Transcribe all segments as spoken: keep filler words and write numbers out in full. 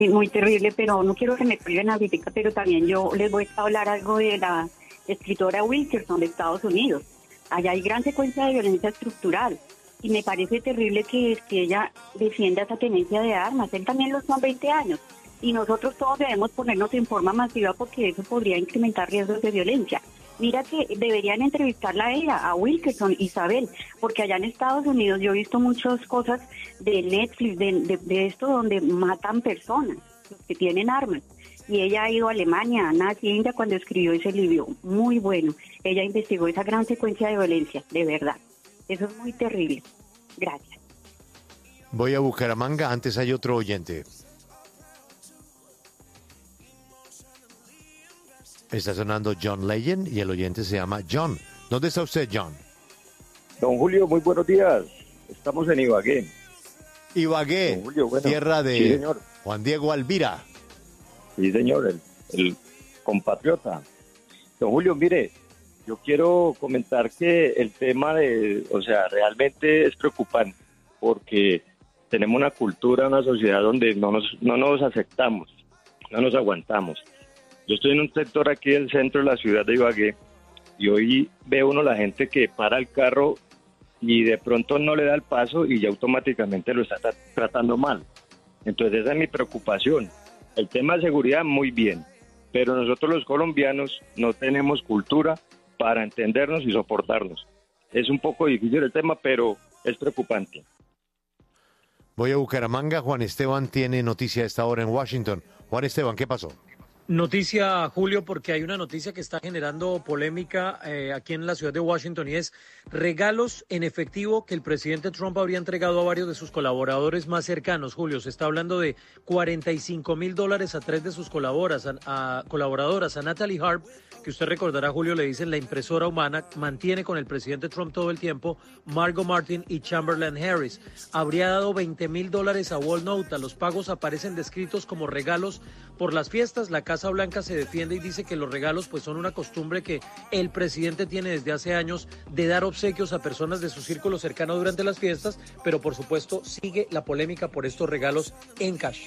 muy terrible, pero no quiero que me cuelguen ahorita, pero también yo les voy a hablar algo de la escritora Wilkerson de Estados Unidos. Allá hay gran secuencia de violencia estructural y me parece terrible que, que ella defienda esa tenencia de armas. Él también lo son veinte años y nosotros todos debemos ponernos en forma masiva porque eso podría incrementar riesgos de violencia. Mira que deberían entrevistarla a ella, a Wilkerson, Isabel, porque allá en Estados Unidos yo he visto muchas cosas de Netflix, de, de, de esto donde matan personas, los que tienen armas. Y ella ha ido a Alemania, a Nazi, India, cuando escribió ese libro. Muy bueno. Ella investigó esa gran secuencia de violencia, de verdad. Eso es muy terrible. Gracias. Voy a Bucaramanga, antes hay otro oyente. Está sonando John Legend y el oyente se llama John. ¿Dónde está usted, John? Don Julio, muy buenos días. Estamos en Ibagué. Ibagué, Don Julio, bueno, tierra de sí, señor. Juan Diego Alvira. Sí, señor, el, el compatriota. Don Julio, mire, yo quiero comentar que el tema de, o sea, realmente es preocupante porque tenemos una cultura, una sociedad donde no nos, no nos aceptamos, no nos aguantamos. Yo estoy en un sector aquí del centro de la ciudad de Ibagué y hoy ve uno la gente que para el carro y de pronto no le da el paso y ya automáticamente lo está tra- tratando mal. Entonces esa es mi preocupación. El tema de seguridad muy bien, pero nosotros los colombianos no tenemos cultura para entendernos y soportarnos. Es un poco difícil el tema, pero es preocupante. Voy a Bucaramanga, Juan Esteban tiene noticia a esta hora en Washington. Juan Esteban, ¿qué pasó? Noticia, Julio, porque hay una noticia que está generando polémica eh, aquí en la ciudad de Washington y es regalos en efectivo que el presidente Trump habría entregado a varios de sus colaboradores más cercanos. Julio, se está hablando de cuarenta y cinco mil dólares a tres de sus colaboradoras, a, a, colaboradoras, a Natalie Harp, que usted recordará, Julio, le dicen la impresora humana, mantiene con el presidente Trump todo el tiempo, Margot Martin y Chamberlain Harris. Habría dado veinte mil dólares a Wall Nota. Los pagos aparecen descritos como regalos por las fiestas. La Casa Blanca se defiende y dice que los regalos pues son una costumbre que el presidente tiene desde hace años de dar obsequios a personas de su círculo cercano durante las fiestas, pero por supuesto sigue la polémica por estos regalos en cash.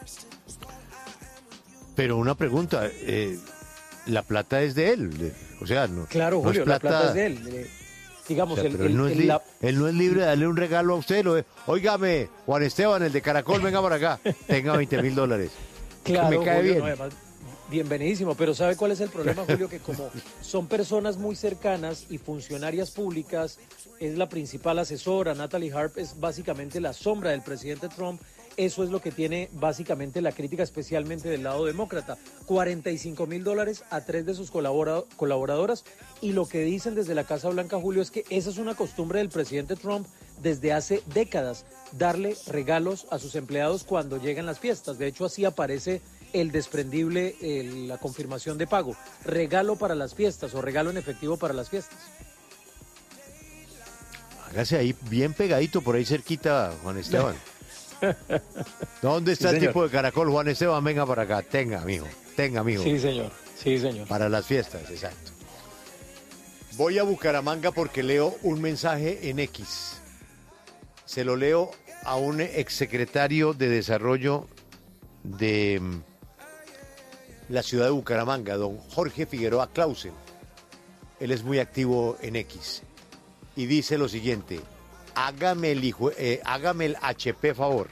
Pero una pregunta, eh, la plata es de él, o sea, no, claro, no Julio, es plata... la plata es de él. Eh, digamos, o sea, el, pero él, el, no es el, li- la... él no es libre de darle un regalo a usted. Lo, óigame, Juan Esteban, el de Caracol, venga por acá, tenga veinte mil dólares. Claro, me cae Julio, bien. No, además, bienvenidísimo, pero ¿sabe cuál es el problema, Julio? Que como son personas muy cercanas y funcionarias públicas, es la principal asesora, Natalie Harp es básicamente la sombra del presidente Trump. Eso es lo que tiene básicamente la crítica, especialmente del lado demócrata. cuarenta y cinco mil dólares a tres de sus colabora- colaboradoras. Y lo que dicen desde la Casa Blanca, Julio, es que esa es una costumbre del presidente Trump desde hace décadas, darle regalos a sus empleados cuando llegan las fiestas. De hecho, así aparece el desprendible, el, la confirmación de pago. Regalo para las fiestas o regalo en efectivo para las fiestas. Hágase ahí bien pegadito, por ahí cerquita, Juan Esteban. ¿Dónde está Sí, el señor. tipo de Caracol? Juan Esteban, venga para acá. Tenga, mijo. Tenga, mijo. Sí, señor. Sí, señor. Para las fiestas, exacto. Voy a Bucaramanga porque leo un mensaje en X. Se lo leo a un exsecretario de Desarrollo de mm, la ciudad de Bucaramanga, don Jorge Figueroa Clausen. Él es muy activo en X. Y dice lo siguiente: hágame el, hijo, eh, hágame el H P favor.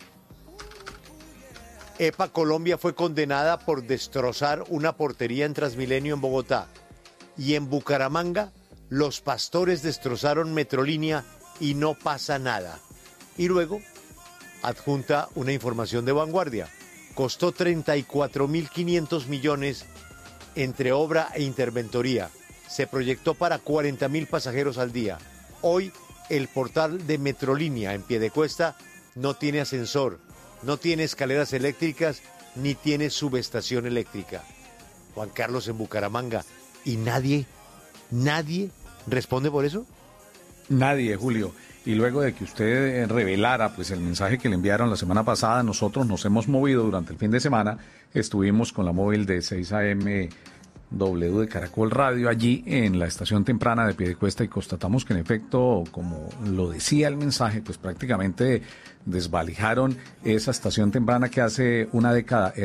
EPA Colombia fue condenada por destrozar una portería en Transmilenio en Bogotá. Y en Bucaramanga, los pastores destrozaron Metrolínea y no pasa nada. Y luego, adjunta una información de Vanguardia. Costó treinta y cuatro mil quinientos millones entre obra e interventoría. Se proyectó para cuarenta mil pasajeros al día. Hoy, el portal de Metrolínea en Piedecuesta no tiene ascensor, no tiene escaleras eléctricas, ni tiene subestación eléctrica. Juan Carlos en Bucaramanga. ¿Y nadie, nadie responde por eso? Nadie, Julio. Y luego de que usted revelara pues el mensaje que le enviaron la semana pasada, nosotros nos hemos movido durante el fin de semana. Estuvimos con la móvil de seis a eme W de Caracol Radio, allí en la estación temprana de Piedecuesta, y constatamos que en efecto, como lo decía el mensaje, pues prácticamente desvalijaron esa estación temprana que hace una década